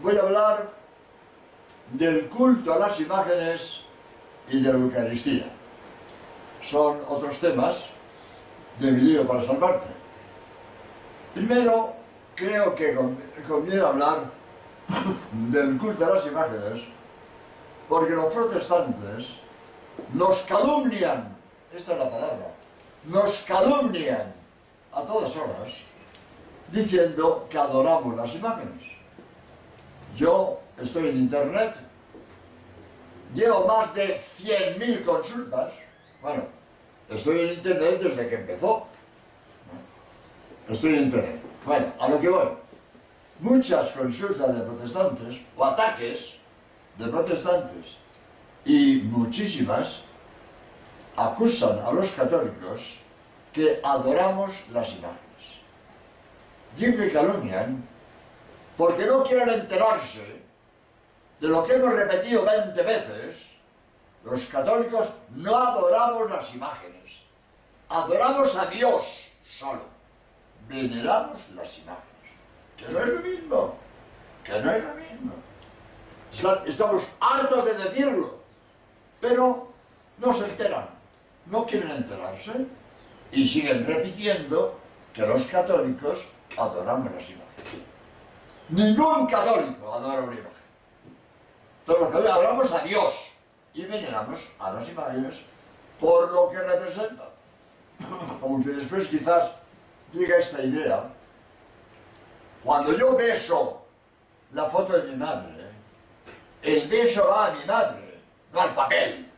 voy a hablar del culto a las imágenes y de la Eucaristía. Son otros temas de mi libro para salvarte. Primero, creo que conviene hablar del culto a las imágenes, porque los protestantes nos calumnian, esta es la palabra, nos calumnian a todas horas, diciendo que adoramos las imágenes. Yo estoy en internet, llevo más de 100.000 consultas. Bueno, estoy en internet desde que empezó. Estoy en internet. Bueno, a lo que voy. Muchas consultas de protestantes, o ataques de protestantes, y muchísimas acusan a los católicos que adoramos las imágenes. Digo que calumnian porque no quieren enterarse de lo que hemos repetido 20 veces. Los católicos no adoramos las imágenes, adoramos a Dios solo, veneramos las imágenes, que no es lo mismo, que no es lo mismo. Estamos hartos de decirlo, pero no se enteran, no quieren enterarse y siguen repitiendo que los católicos adoramos las imágenes. Ningún católico adora una imagen. Todos los católicos adoramos a Dios y veneramos a las imágenes por lo que representan. Aunque después quizás diga esta idea, cuando yo beso la foto de mi madre, el beso va a mi madre, no al papel.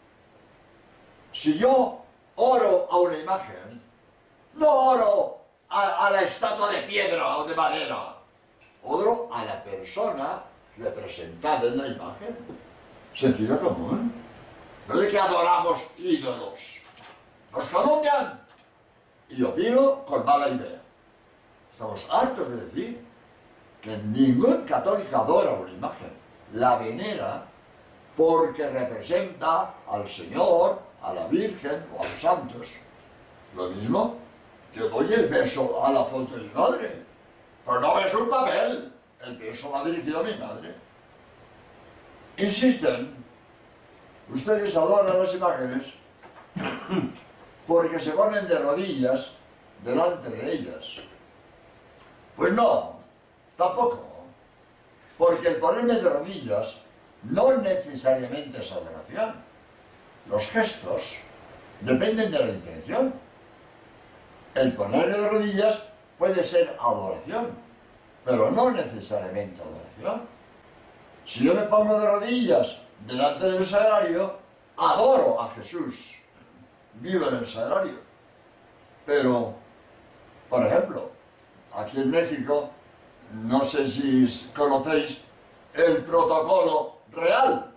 Si yo oro a una imagen, no oro a la estatua de piedra o de madera, oro a la persona representada en la imagen. Sentido común. No de que adoramos ídolos. Nos calumnian. Y opino con mala idea. Estamos hartos de decir que ningún católico adora una imagen. La venera porque representa al Señor, a la Virgen o a los santos. Lo mismo, yo doy el beso a la foto de mi madre, pero no beso un papel. El beso va dirigido a mi madre. Insisten, ustedes adoran las imágenes porque se ponen de rodillas delante de ellas. Pues no, tampoco. Porque el ponerme de rodillas no necesariamente es adoración. Los gestos dependen de la intención. El ponerme de rodillas puede ser adoración, pero no necesariamente adoración. Si yo me pongo de rodillas delante del sagrario, adoro a Jesús, vivo en el sagrario. Pero, por ejemplo, aquí en México, no sé si conocéis el protocolo real.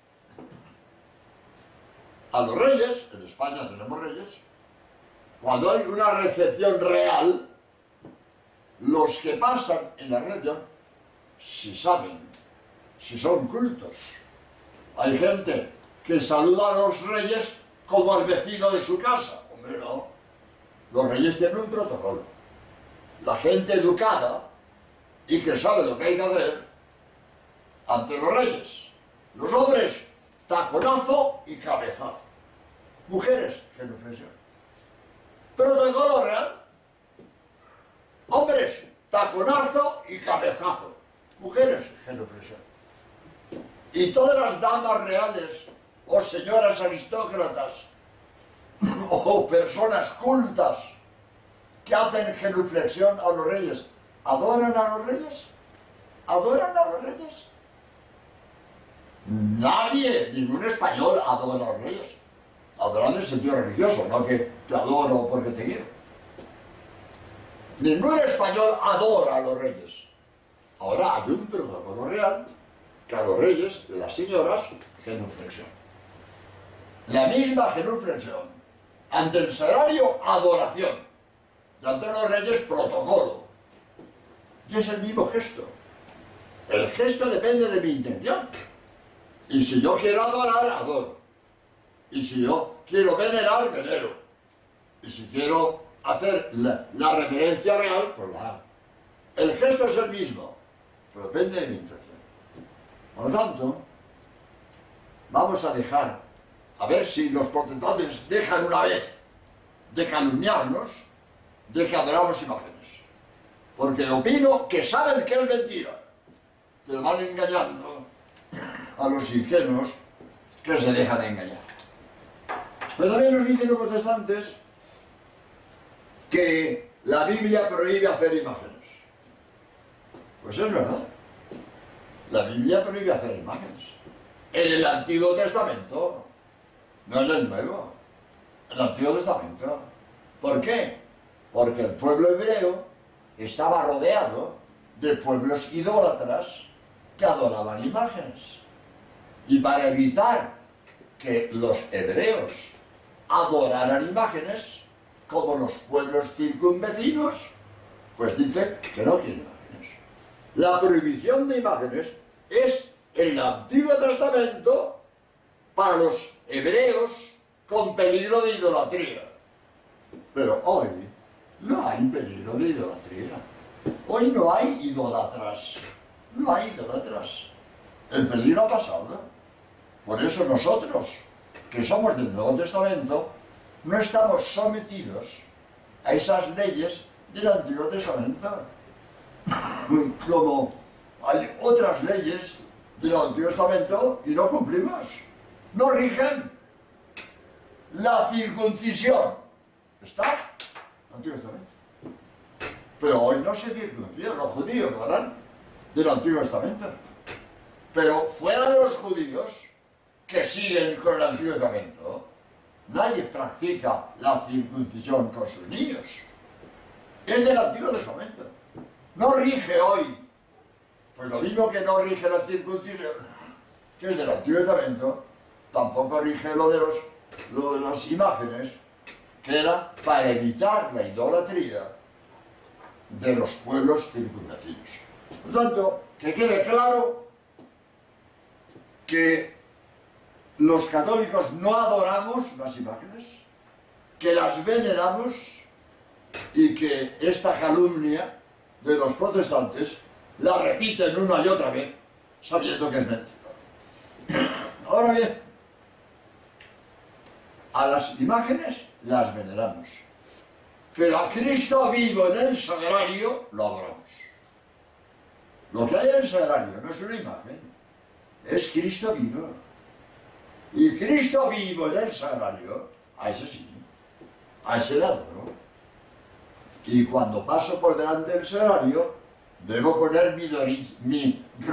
A los reyes, en España tenemos reyes, cuando hay una recepción real, los que pasan en la recepción, si saben, si son cultos. Hay gente que saluda a los reyes como al vecino de su casa. Hombre, no. Los reyes tienen un protocolo. La gente educada y que sabe lo que hay que hacer ante los reyes. Los hombres, taconazo y cabezazo. Mujeres, genuflexión. Protocolo real. Hombres, taconazo y cabezazo. Mujeres, genuflexión. Y todas las damas reales, o señoras aristócratas, o personas cultas que hacen genuflexión a los reyes, ¿adoran a los reyes? ¿Adoran a los reyes? Nadie, ningún español adora a los reyes. Adoran en el sentido religioso, no que te adoro porque te quiero. Ningún español adora a los reyes. Ahora hay un protocolo real que a los reyes, las señoras, genuflexión. La misma genuflexión. Ante el sagrario, adoración. Y ante los reyes, protocolo. Y es el mismo gesto. El gesto depende de mi intención. Y si yo quiero adorar, adoro. Y si yo quiero venerar, venero. Y si quiero hacer la reverencia real, pues la hago. El gesto es el mismo, pero depende de mi intención. Por lo tanto, vamos a dejar, a ver si los protestantes dejan una vez de calumniarnos, de que adoramos imágenes. Porque opino que saben que es mentira, pero van engañando a los ingenuos que se dejan engañar. Pero también nos dicen los protestantes que la Biblia prohíbe hacer imágenes. Pues es verdad. La Biblia prohíbe hacer imágenes. En el Antiguo Testamento, no en el Nuevo. En el Antiguo Testamento. ¿Por qué? Porque el pueblo hebreo estaba rodeado de pueblos idólatras que adoraban imágenes. Y para evitar que los hebreos adoraran imágenes, como los pueblos circunvecinos, pues dice que no quiere imágenes. La prohibición de imágenes es en el Antiguo Testamento para los hebreos con peligro de idolatría. Pero hoy no hay peligro de idolatría. Hoy no hay idólatras. No hay idólatras. El peligro ha pasado. Por eso nosotros, que somos del Nuevo Testamento, no estamos sometidos a esas leyes del Antiguo Testamento. Como hay otras leyes del Antiguo Testamento y no cumplimos. No rigen. La circuncisión está en el Antiguo Testamento. Pero hoy no se circuncidan, los judíos lo harán del Antiguo Testamento. Pero fuera de los judíos que siguen con el Antiguo Testamento, nadie practica la circuncisión con sus niños. Es del Antiguo Testamento. No rige hoy. Pues lo mismo que no rige la circuncisión, que es del Antiguo Testamento, tampoco rige lo de las imágenes, que era para evitar la idolatría de los pueblos circunvecinos. Por lo tanto, que quede claro que los católicos no adoramos las imágenes, que las veneramos y que esta calumnia de los protestantes la repiten una y otra vez sabiendo que es mentira. Ahora bien, a las imágenes las veneramos, pero a Cristo vivo en el sagrario lo adoramos. Lo que hay en el sagrario no es una imagen, es Cristo vivo. Y Cristo vivo en el sagrario, a ese sí, a ese le adoro. Y cuando paso por delante del sagrario, debo poner mi